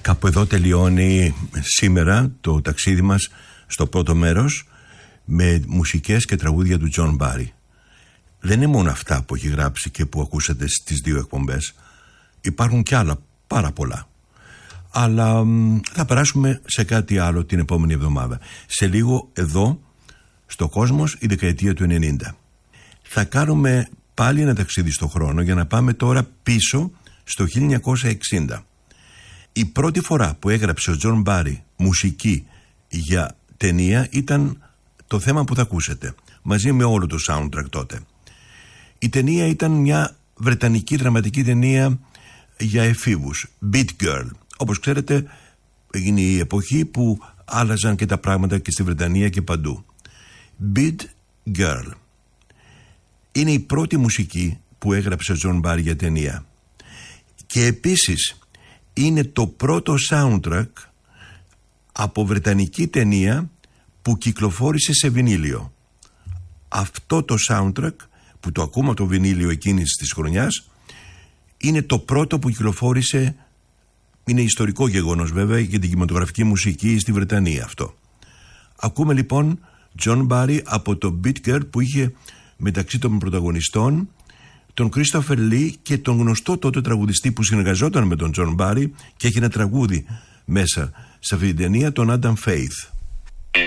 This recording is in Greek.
Κάπου εδώ τελειώνει σήμερα το ταξίδι μας στο πρώτο μέρος με μουσικές και τραγούδια του Τζον Μπάρι. Δεν είναι μόνο αυτά που έχει γράψει και που ακούσατε στις δύο εκπομπές. Υπάρχουν κι άλλα, πάρα πολλά. Αλλά θα περάσουμε σε κάτι άλλο την επόμενη εβδομάδα. Σε λίγο εδώ, στο Κόσμος, η δεκαετία του 90. Θα κάνουμε πάλι ένα ταξίδι στο χρόνο για να πάμε τώρα πίσω στο 1960. Η πρώτη φορά που έγραψε ο Τζον Μπάρι μουσική για ταινία ήταν το θέμα που θα ακούσετε, μαζί με όλο το soundtrack τότε. Η ταινία ήταν μια βρετανική δραματική ταινία για εφήβους, Beat Girl. Όπως ξέρετε, έγινε η εποχή που άλλαζαν και τα πράγματα και στη Βρετανία και παντού. Beat Girl είναι η πρώτη μουσική που έγραψε ο Τζον Μπάρι για ταινία. Και επίσης είναι το πρώτο soundtrack από βρετανική ταινία που κυκλοφόρησε σε βινίλιο. Αυτό το soundtrack που το ακούμε από το βινίλιο εκείνης της χρονιάς είναι το πρώτο που κυκλοφόρησε. Είναι ιστορικό γεγονός βέβαια για την κινηματογραφική μουσική στη Βρετανία αυτό. Ακούμε λοιπόν John Barry από το Beat Girl που είχε μεταξύ των πρωταγωνιστών τον Christopher Lee και τον γνωστό τότε τραγουδιστή που συνεργαζόταν με τον John Barry και έχει ένα τραγούδι μέσα σε αυτή την ταινία, τον Adam Faith.